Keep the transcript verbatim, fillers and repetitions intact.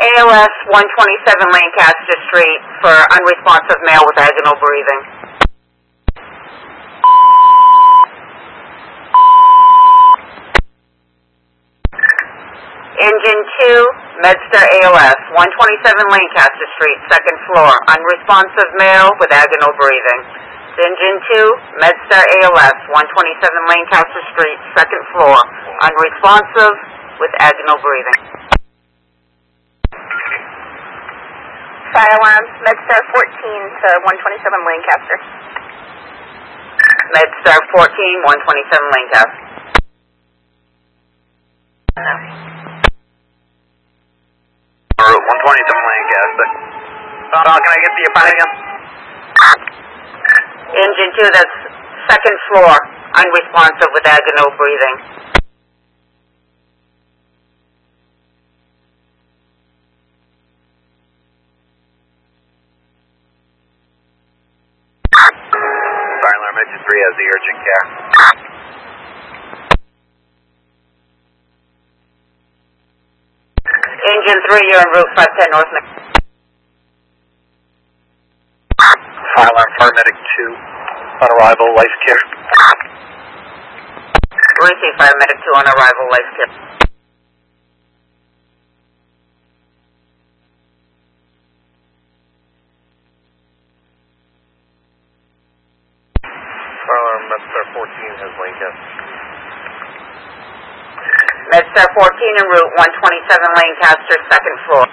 A L S one twenty-seven Lancaster Street for unresponsive male with vaginal breathing. Engine two, MedStar A L S one twenty-seven Lancaster Street, second floor, unresponsive male with vaginal breathing. Engine two, MedStar A L S one twenty-seven Lancaster Street, second floor, unresponsive with vaginal breathing. Fire alarms, MedStar fourteen to one twenty-seven Lancaster. MedStar fourteen, one twenty-seven Lancaster. No. Route one twenty-seven Lancaster. Uh, can I get the apartment again? Engine two, that's second floor, unresponsive with vaginal breathing. Fire alarm engine three has the urgent care. Engine three, you're en route five ten North. Fire alarm paramedic two on arrival, life care. Receive paramedic two on arrival, life care. Fire alarm MedStar fourteen has Lancaster. MedStar fourteen en route one twenty-seven Lancaster, second floor.